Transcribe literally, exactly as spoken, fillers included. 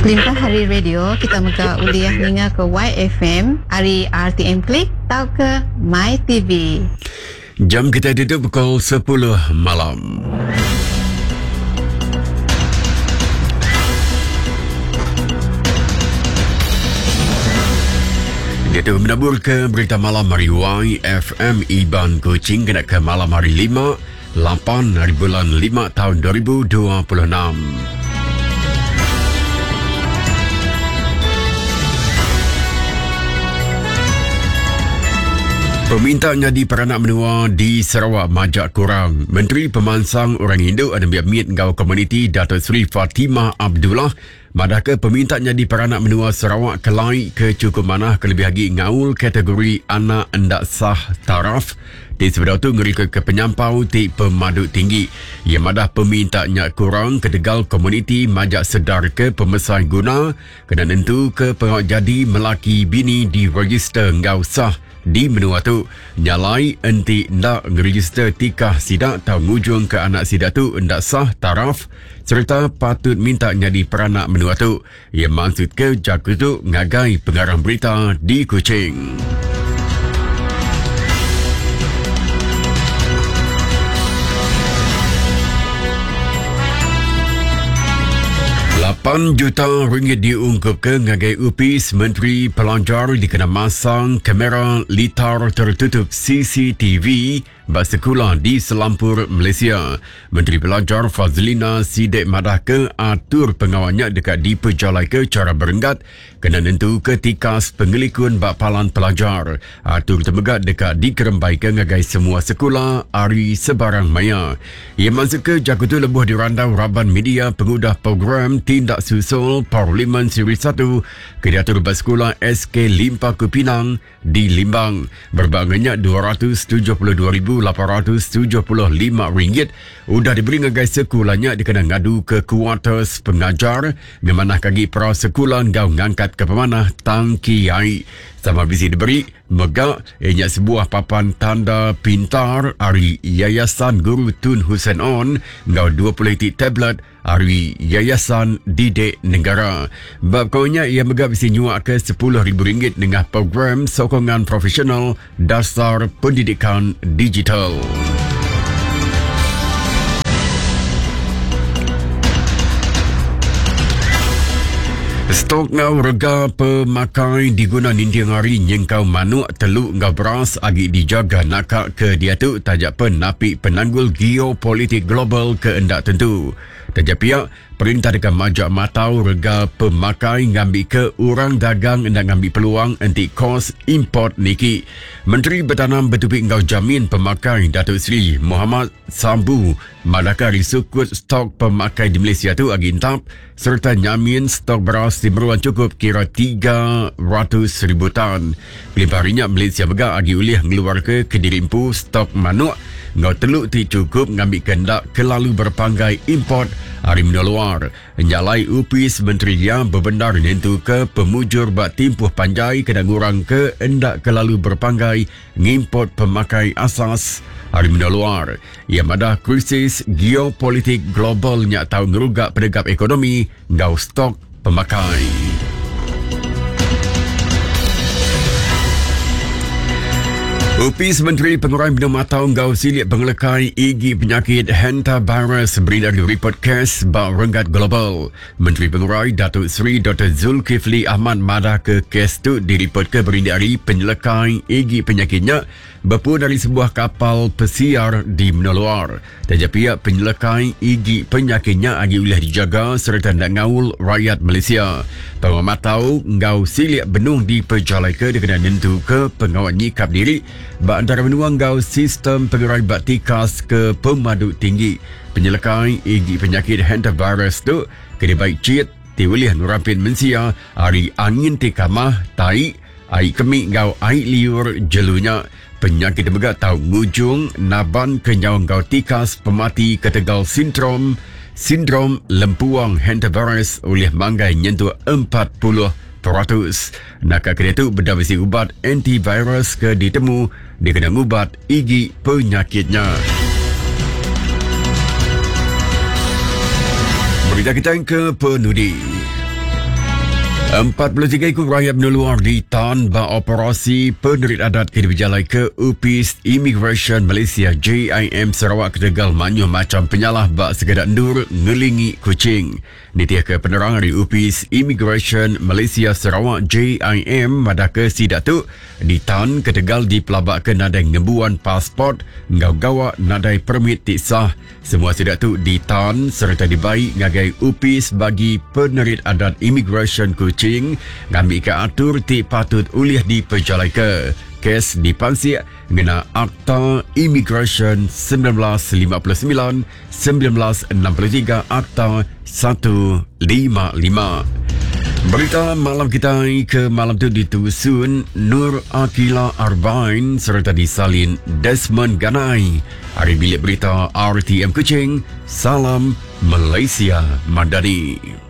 Limpah Hari Radio, kita muka uliah ninga ke Y F M, hari R T M Klik, tau ke My T V. Jam kita tutup pukul sepuluh malam. Kita menabur ke berita malam hari Y F M Iban Kuching kena ke malam hari lima, lapan hari bulan lima tahun dua ribu dua puluh enam. Permintaannya di peranak menua di Sarawak majak kurang. Menteri Pemansang Orang Hindu dan Biak Ngau Komuniti Datuk Seri Fatimah Abdullah madaka permintaannya di peranak menua Sarawak kelai ke cukup manah kelebih lagi ngaul kategori anak endak sah taraf di sebelah tu ngeri ke, ke penyampau ti pemadu tinggi. Ia madah permintaannya kurang ketegal komuniti majak sedar ke pemesan guna kena nentu ke pengawal jadi melaki bini di register ngau sah di menua tu. Nyalai enti ndak ngeregister tikah sidak tau ngujung ke anak sidak tu ndak sah taraf serta patut minta nyadi peranak menua tu. Ia maksud ke jaku tu ngagai pengarang berita di Kuching. lapan juta ringgit diungkap ke ngagai upis Menteri Pelajar dikena masang kamera litar tertutup C C T V bak sekolah di Selampur, Malaysia. Menteri Pelajar Fazlina Sidek madah ke atur pengawalnya dekat di pejalai ke cara berenggat kena nentu ke tikas pengelikun bak palan pelajar. Atur temegat dekat di kerembai ke ngagai semua sekolah hari sebarang maya. Ia maksud ke jakutu lebuh dirandau Raban Media pengudah program tindak susul Parlimen Siri satu ke diatur bak sekolah S K Limpah Kupinang di Limbang. Berbangannya dua ratus tujuh puluh dua ribu lapan ratus tujuh puluh lima ringgit udah diberi ngagai sekolahnya dikena ngadu ke kuartus pengajar memanah kaki pra sekolah ngau ngangkat ke pemanah tangki air. Sama bisi diberi megak ianya sebuah papan tanda pintar hari Yayasan Guru Tun Hussein On ngau dua puluh itik tablet hari Yayasan Didik Negara. Bab kaunya ia megak bisi nyuak ke sepuluh ribu ringgit dengan program sokongan profesional dasar pendidikan digital. Stok ngau rega pemakai diguna nintiang hari nyengkau manuk teluk ngau beras agi dijaga nakak ke dia tu tajak pen napi penanggul geopolitik global ke endak tentu. Tajak pihak perintah dekat majak matau rega pemakai ngambil ke orang dagang endak ngambil peluang enti kos import niki. Menteri Bertanam Bertupik ngau jamin pemakai Datuk Seri Muhammad Sambu madaka risukut stok pemakai di Malaysia tu agi intap serta nyamin stok beras di meruan cukup kira tiga ratus ribu tan. Pelimpah rinyak Malaysia begak agi ulih ngeluar ke kedirimpu stok manuk ngau teluk ti cukup ngambil kendak kelalu berpanggai import hari meneluar. Nyalai upis Menteri yang berbendar nentu ke pemujur bak timpuh panjai kena ngurang ke endak kelalu berpanggai ngimport pemakai asas hari meneluar. Ia madah krisis geopolitik global nyak tahu ngerugak penegap ekonomi ngau stok pemakai. Upis Menteri Pengurai Bina Matau ngau silik pengelekai igi penyakit hantavirus beri dari report kes bak renggat global. Menteri Pengurai Datuk Seri Doktor Zulkifli Ahmad madah ke kes tu direport ke beri dari penyelekai igi penyakitnya berpuluh dari sebuah kapal pesiar di meneluar. Tajak pihak penyelekai igi penyakitnya agi ulah dijaga serta nak ngaul rakyat Malaysia. Pengamat tahu ngau silik benuh di pejalai ke dikena nentu ke pengawal nyikap diri bak antara menua ngau sistem pengerai baktikas ke pemadu tinggi. Penyelekai igi penyakit hantavirus tu kena baik cit tiwilih nurampin mensia hari angin tikamah taik air kemik ngau air liur jelunya. Penyakit megak tahu ngujung naban kenyau ngau tikas pemati ketegal sindrom sindrom lempuang hantavirus oleh manggai nyentuh empat puluh peratus. Nakak kena tu berdawisi ubat antivirus ke ditemu dikena ubat igi penyakitnya. Berita kita ke penudi. empat puluh tiga ekor rakyat meneluar di tanba operasi penerit adat ke diberjalai ke U P I S Immigration Malaysia J I M Sarawak ke Tegal manyuh macam penyalah bak segadak ndur ngelingi kucing. Nitiah ke penerang dari U P I S Immigration Malaysia Sarawak J I M madaka si datuk di tan ke Tegal di pelabak ke nadai ngembuan pasport ngau gawa nadai permit tik sah. Semua si datuk di tan serta dibaik ngagai U P I S bagi penerit adat immigration kucing ngambil ke atur ti patut uliah di perjalai ke. Kes dipansik guna Akta Immigration seribu sembilan ratus lima puluh sembilan seribu sembilan ratus enam puluh tiga Akta seratus lima puluh lima. Berita malam kita ke malam tu ditusun Nur Akila Arbain serta disalin Desmond Ganai. Hari bilik berita R T M Kuching. Salam Malaysia Madani.